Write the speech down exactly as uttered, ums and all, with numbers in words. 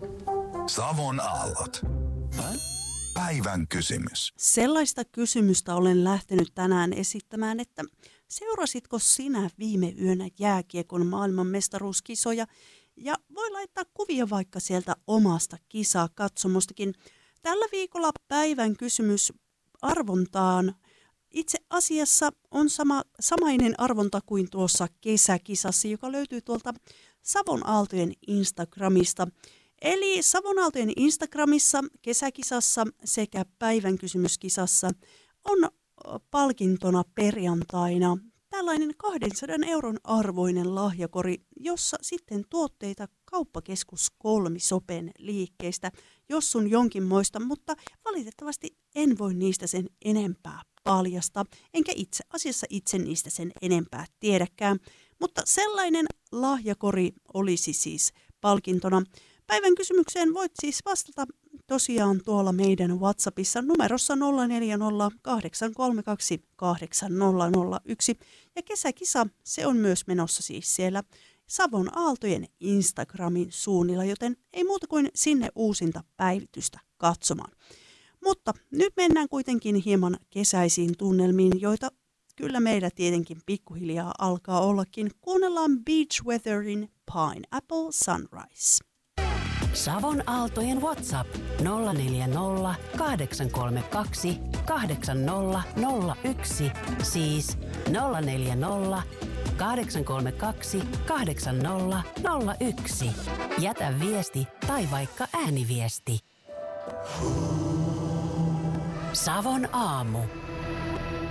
Savon aallot. Päivän kysymys. Sellaista kysymystä olen lähtenyt tänään esittämään, että seurasitko sinä viime yönä jääkiekon maailmanmestaruuskisoja? Ja voi laittaa kuvia vaikka sieltä omasta kisakatsomostakin. Tällä viikolla päivän kysymys arvontaan. Itse asiassa on sama, samainen arvonta kuin tuossa kesäkisassa, joka löytyy tuolta Savon Aaltojen Instagramista. Eli Savon Aaltojen Instagramissa, kesäkisassa sekä päivän kysymyskisassa on palkintona perjantaina tällainen kahdensadan euron arvoinen lahjakori, jossa sitten tuotteita Kauppakeskus Kolmisopen liikkeestä, jos sun jonkin muista, mutta valitettavasti en voi niistä sen enempää paljasta, enkä itse asiassa itse niistä sen enempää tiedäkään, mutta sellainen lahjakori olisi siis palkintona. Päivän kysymykseen voit siis vastata tosiaan tuolla meidän WhatsAppissa numerossa nolla neljä nolla kahdeksan kolme kaksi kahdeksan nolla nolla yksi. Ja kesäkisa, se on myös menossa siis siellä Savon Aaltojen Instagramin suunnilla, joten ei muuta kuin sinne uusinta päivitystä katsomaan. Mutta nyt mennään kuitenkin hieman kesäisiin tunnelmiin, joita kyllä meillä tietenkin pikkuhiljaa alkaa ollakin. Kuunnellaan Beach Weatherin Pineapple Sunrise. Savon Aaltojen WhatsApp nolla neljä nolla kahdeksan kolme kaksi kahdeksan nolla nolla yksi, siis nolla neljä nolla kahdeksan kolme kaksi kahdeksan nolla nolla yksi. Jätä viesti tai vaikka ääniviesti. Savon aamu.